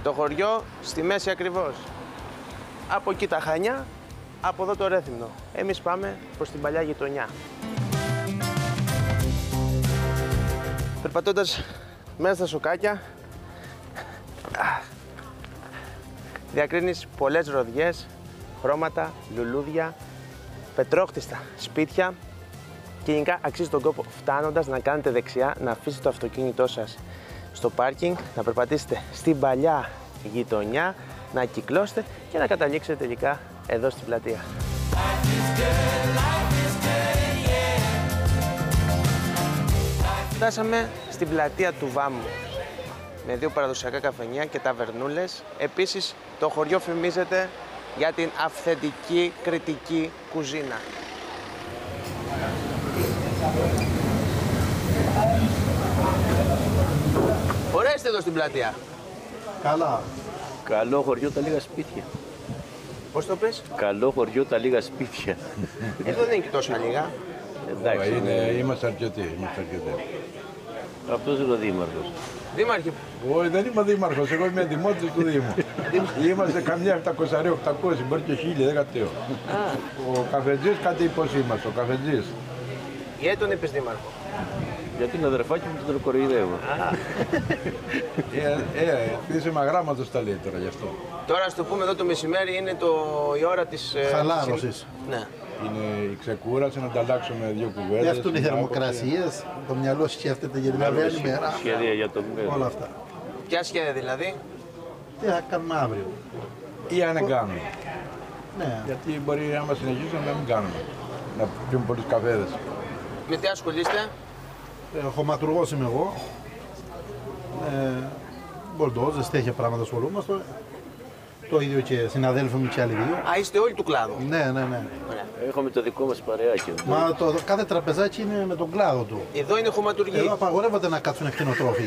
Το χωριό στη μέση ακριβώς. Από εκεί τα Χανιά, από εδώ το Ρέθυμνο. Εμείς πάμε προς την παλιά γειτονιά. Περπατώντας μέσα στα σοκάκια, διακρίνεις πολλές ροδιές, χρώματα, λουλούδια, πετρόχτιστα σπίτια και γενικά αξίζει τον κόπο φτάνοντας να κάνετε δεξιά, να αφήσετε το αυτοκίνητό σας στο πάρκινγκ, να περπατήσετε στην παλιά γειτονιά, να κυκλώσετε και να καταλήξετε τελικά εδώ στην πλατεία. Φτάσαμε στην πλατεία του Βάμου με δύο παραδοσιακά καφενεία και ταβερνούλες. Επίσης, το χωριό φημίζεται για την αυθεντική κρητική κουζίνα. Ωραία είστε εδώ στην πλατεία. Καλά. Καλό χωριό, τα λίγα σπίτια. Πώς το πες? Καλό χωριό, τα λίγα σπίτια. Εδώ δεν είναι και τόσο λίγα. Εντάξει. Είμαστε αρκετοί. Αυτός είναι ο δήμαρχος. Δήμαρχε, Όχι, δεν είμαι δήμαρχος, εγώ είμαι δημότης του Δήμου. Είμαστε καμιά 700-800, μπορεί και 1000, δεν κατέω. Ο καφετζής κάτι πώς είμαστε, ο καφετζής. γιατί τον είπες δήμαρχο? Γιατί είναι αδερφάκι μου και τον κοροϊδεύω. Είσαι αγράμματος τα λέει τώρα γι' αυτό. Τώρα, ας το πούμε, εδώ το μεσημέρι είναι η ώρα της... Χαλάρωσης. Ναι. Είναι η ξεκούραση, να ανταλλάξουμε δύο κουβέντες. Πέφτουν οι θερμοκρασίες, το μυαλό σκέφτεται για την αυριανή μέρα. Σχέδια για το μέλλον. Όλα αυτά. Ποια σχέδια δηλαδή? Τι θα κάνουμε αύριο. Ή αν δεν κάνουμε. Ναι. Γιατί μπορεί άμα συνεχίσουμε να μην κάνουμε. Να πιούμε πολλούς καφέδες. Με τι ασχολείστε? Χωματουργός είμαι εγώ. Μπολντόζες, τέτοια πράγματα ασχολούμαστε. Το ίδιο και συναδέλφοι μου και άλλοι δύο. Α, είστε όλοι του κλάδου. Ναι. Ωραία. Έχουμε το δικό μας παρεάκι. Μα κάθε τραπεζάκι είναι με τον κλάδο του. Εδώ είναι χωματουργοί. Εδώ απαγορεύονται να κάτσουν κτηνοτρόφοι.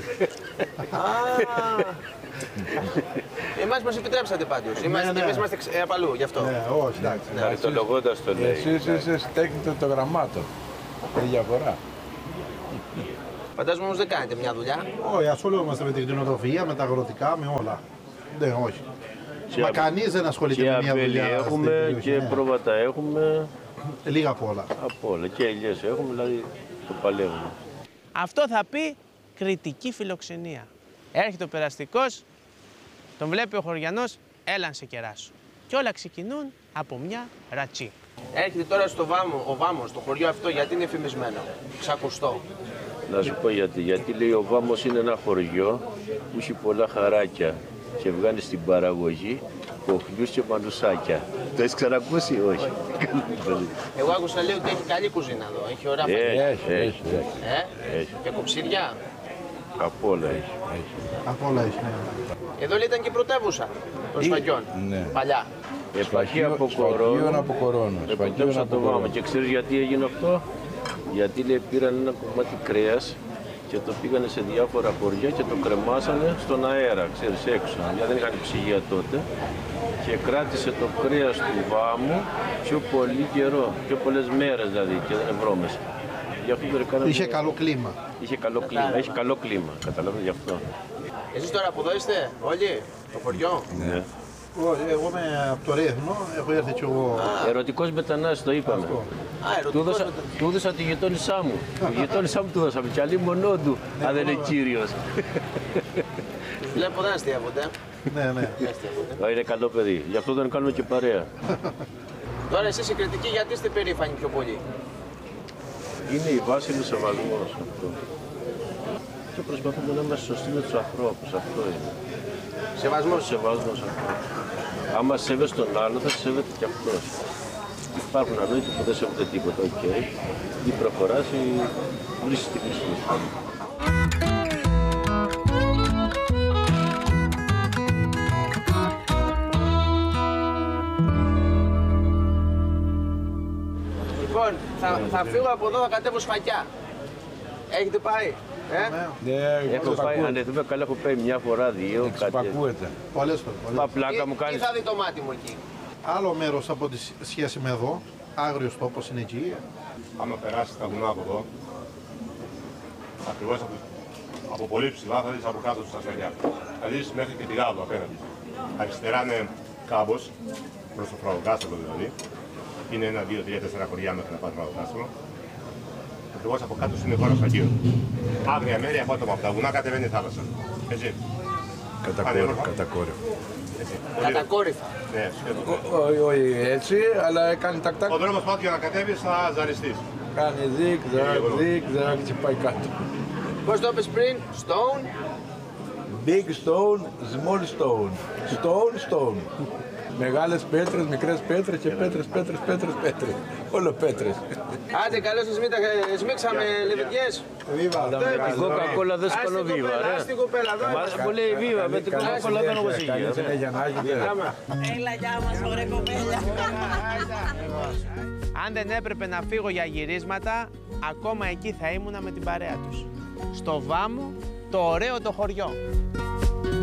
Εμάς μας επιτρέψατε πάντως. Εμείς είμαστε απ' αλλού, γι' αυτό. Ναι, όχι, εντάξει. Χαριτολογώντας το λέει. Εσείς είστε στέκνητο το γραμμάτο. Είναι διαφορά. Φαντάζομαι όμως δεν κάνετε μια δουλειά. Όχι, ασχολούμαστε με την κτηνοτροφία, με τα αγροτικά, με όλα. Ναι, όχι. Μα κανείς δεν ασχολείται Και με μια αμπέλι δουλειά. στην έχουμε περιοχή, και ναι. πρόβατα έχουμε. Λίγα απ' όλα. Από όλα. Και ελιές έχουμε, δηλαδή το παλεύουμε. Αυτό θα πει κριτική φιλοξενία. Έρχεται ο περαστικός, τον βλέπει ο χωριανός, έλα να σε κεράσω. Και όλα ξεκινούν από μια ρατσί. Έρχεται τώρα στο Βάμο, ο Βάμος, το χωριό αυτό, γιατί είναι φημισμένο. Ξακουστό. Να σου πω γιατί. Γιατί λέει ο Βάμος είναι ένα χωριό που έχει πολλά χαράκια και βγάνει στην παραγωγή κοχλιούς και μανουσάκια. Το έχεις ξανακούσει ή όχι? Εγώ άκουσα λέει ότι έχει καλή κουζίνα εδώ. Έχει ωραία φαγητά. Έχει. Και κοψίρια. Από όλα έχει. Απ' όλα έχει. Ναι. Εδώ λέει ήταν και πρωτεύουσα των σφαγιών. Ναι. Παλιά. Επαρχία από Σφαγίων από κορώνα. Επαρχία το Βάμο. Και ξέρεις γιατί έγινε αυτό? Γιατί λέει πήραν ένα κομμάτι κρέας και το πήγανε σε διάφορα χωριά και το κρεμάσανε στον αέρα, ξέρεις, έξω. Γιατί δεν είχαν ψυγεία τότε. Και κράτησε το κρέας του Βάμου πιο πολύ καιρό, πιο πολλές μέρες δηλαδή και δεν βρώμες. Είχε καλό κλίμα. Είχε καλό κλίμα, έχει καλό κλίμα, καταλαβαίνετε γι' αυτό. Εσείς τώρα από εδώ είστε όλοι, το χωριό. Ναι. Εγώ είμαι από το Ρέθυμνο, έχω έρθει κι εγώ. Ερωτικός μετανάστης, το είπαμε. Του έδωσα τη γειτόνισά μου. Η γειτόνισά μου του δώσαμε κι άλλη μονό του, αν δεν είναι κύριος. Βλέπω δεν αστείευονται. Ναι. Είναι καλό παιδί, γι' αυτό τον κάνουμε και παρέα. Τώρα εσείς οι κριτικοί γιατί είστε περήφανοι πιο πολύ? Είναι η βάση του σεβασμός αυτό. Και προσπαθούμε να είμαστε σωστοί με τους ανθρώπους, αυτό είναι. Σεβασμός. Σεβασμός αυτό. Άμα σέβεσαι τον άλλο, θα σέβεται και αυτός. Υπάρχουν ανόητοι που δεν σέβονται τίποτα, οκ. Ή προχωράς ή βρίσκεις τη λύση. Λοιπόν, θα φύγω από εδώ, θα κατέβω Σφακιά. Έχετε πάει? Έχω πάει, αν δούμε καλά, έχω πάει μια φορά, δύο, κάτι. Εξυπακούεται. Πολλές φορές. Μα πλάκα μου Τι κάνεις. θα δει το μάτι μου εκεί? Άλλο μέρος από τη σχέση με εδώ. Άγριος τόπος είναι εκεί. Άμα περάσει τα βουνά από εδώ, ακριβώς από πολύ ψηλά θα δεις από κάτω τους αστραγιά. Θα δεις μέχρι και τη Γάδο απέναντι. Αριστερά είναι κάμπος, προς το Φραγκάστελο δηλαδή. Είναι 1, 2, 3, 4 χωριά μέχρι να πάει το Φραγκάστελο. Ακριβώς από κάτω είναι χώρος Αγίου. Άγρια μέρη, απότομα από τα βουνά κατεβαίνει η θάλασσα. Έτσι. Κατακόρυφα. Κατακόρυφα. Ναι, σχεδόν. Όχι έτσι, αλλά κάνει τακτάκ. Ο δρόμος πάντως για να κατέβεις θα ζαριστείς. Κάνει zigzag και πάει κάτω. Πώς το είπες πριν, stone. Big stone, small stone. Stone. Μεγάλες πέτρες, μικρές πέτρες και πέτρες. Όλο πέτρες. Άντε, καλώς σας σμίξαμε λεβεντιές. Βίβα. Η Coca-Cola δεν σκονό βίβα, ρε. Στην κοπέλα εδώ. Μας που λέει βίβα, με την Coca-Cola δεν όπως είχε. Έλα, γεια μας, ωραία κοπέλια. Αν δεν έπρεπε να φύγω για γυρίσματα, ακόμα εκεί θα ήμουνα με την παρέα τους. Στο Βάμο, το ωραίο το χωριό.